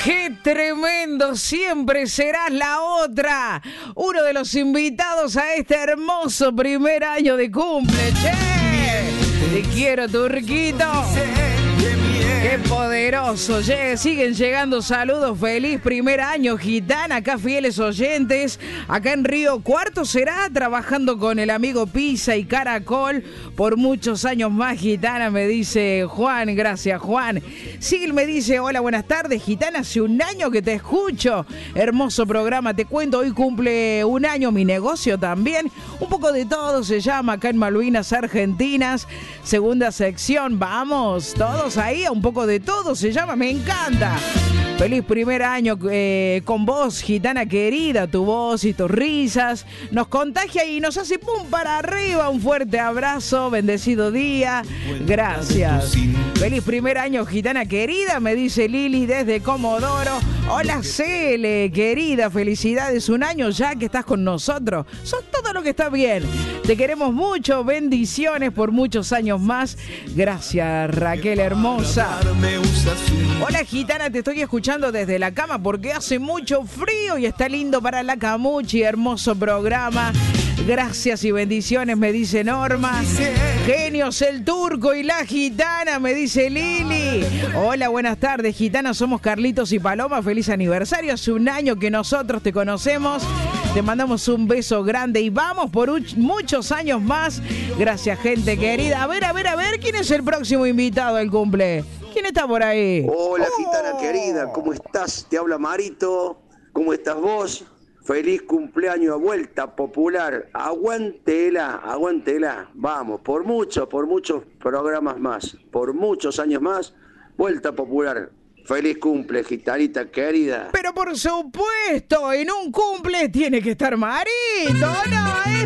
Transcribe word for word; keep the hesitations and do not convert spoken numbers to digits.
¡Qué tremendo! Siempre serás la otra. Uno de los invitados a este hermoso primer año de cumple. ¡Che! Te quiero, Turquito. ¡Qué poderoso! Lleg- siguen llegando saludos. Feliz primer año, Gitana. Acá fieles oyentes. Acá en Río Cuarto será trabajando con el amigo Pisa y Caracol por muchos años más, Gitana, me dice Juan. Gracias, Juan. Sigil me dice, hola, buenas tardes, Gitana. Hace un año que te escucho. Hermoso programa. Te cuento, hoy cumple un año mi negocio también. Un poco de todo se llama acá en Malvinas Argentinas. Segunda sección. Vamos, todos ahí, a un poco de todo se llama, me encanta. Feliz primer año eh, con vos, Gitana querida, tu voz y tus risas nos contagia y nos hace pum para arriba. Un fuerte abrazo, bendecido día, gracias. Feliz primer año, Gitana querida, me dice Lili desde Comodoro. Hola Cele, querida, felicidades, un año ya que estás con nosotros. Sos todo lo que está bien. Te queremos mucho, bendiciones por muchos años más. Gracias, Raquel hermosa. Hola Gitana, te estoy escuchando desde la cama porque hace mucho frío y está lindo para la camuchi. Hermoso programa. Gracias y bendiciones, me dice Norma. Genios el Turco y la Gitana, me dice Lili. Hola, buenas tardes, Gitana. Somos Carlitos y Paloma. Feliz aniversario. Hace un año que nosotros te conocemos. Te mandamos un beso grande y vamos por muchos años más. Gracias, gente querida. A ver, a ver, a ver, ¿quién es el próximo invitado al cumple? ¿Quién está por ahí? Hola, oh. Gitana querida, ¿cómo estás? Te habla Marito. ¿Cómo estás vos? Feliz cumpleaños, vuelta popular. Aguántela, aguántela. Vamos, por muchos, por muchos programas más, por muchos años más, vuelta popular. Feliz cumple, Gitanita querida. Pero por supuesto, en un cumple tiene que estar Marito, ¿no?